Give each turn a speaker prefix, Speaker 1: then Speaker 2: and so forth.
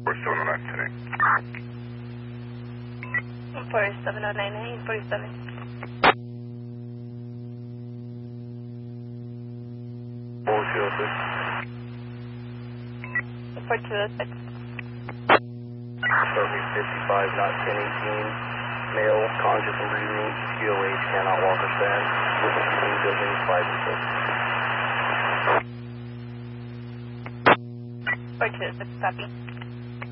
Speaker 1: We're still on that today.
Speaker 2: 47099, 47.
Speaker 1: 4206.
Speaker 2: 4206.
Speaker 1: Serving 55, not 1018. Male, conscious and breathing. QOH, cannot walk or stand. Within building 5 and 6.
Speaker 2: 4206, copy.